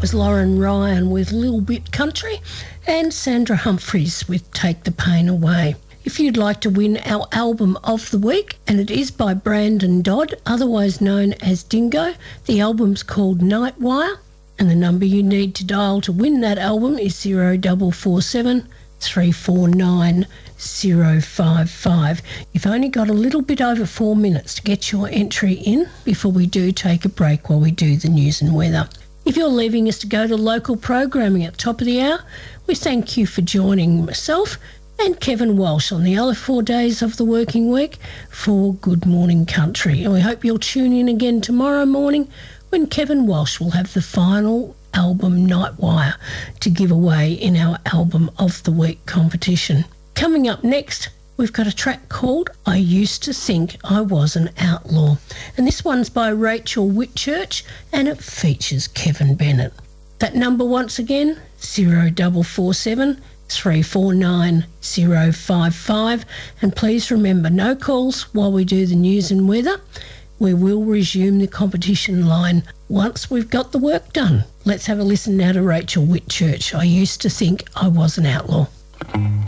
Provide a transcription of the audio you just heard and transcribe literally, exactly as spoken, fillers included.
was Lauren Ryan with Little Bit Country and Sandra Humphries with Take the Pain Away. If you'd like to win our album of the week, and it is by Brandon Dodd, otherwise known as Dingo, the album's called Nightwire, and the number you need to dial to win that album is zero four four seven, three four nine, zero five five. You've only got a little bit over four minutes to get your entry in before we do take a break while we do the news and weather. If you're leaving us to go to local programming at the top of the hour, we thank you for joining myself and Kevin Walsh on the other four days of the working week for Good Morning Country. And we hope you'll tune in again tomorrow morning when Kevin Walsh will have the final album Nightwire to give away in our Album of the Week competition. Coming up next, we've got a track called I Used to Think I Was an Outlaw. And this one's by Rachel Whitchurch and it features Kevin Bennett. That number once again, zero four four seven, three four nine, zero five five. And please remember, no calls while we do the news and weather. We will resume the competition line once we've got the work done. Let's have a listen now to Rachel Whitchurch. I used to think I was an outlaw.